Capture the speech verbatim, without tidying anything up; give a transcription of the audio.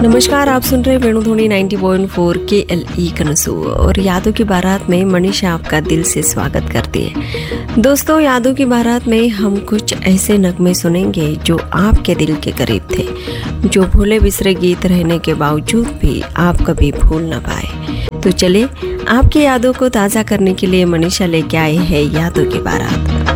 नमस्कार, आप सुन रहे वेणुध्वनि नब्बे पॉइंट चार के एल ई कनसू और यादों की बारात में मनीषा आपका दिल से स्वागत करती है। दोस्तों, यादों की बारात में हम कुछ ऐसे नगमे सुनेंगे जो आपके दिल के करीब थे, जो भूले बिसरे गीत रहने के बावजूद भी आप कभी भूल ना पाए। तो चले आपकी यादों को ताज़ा करने के लिए मनीषा लेके आए हैं यादों की बारात।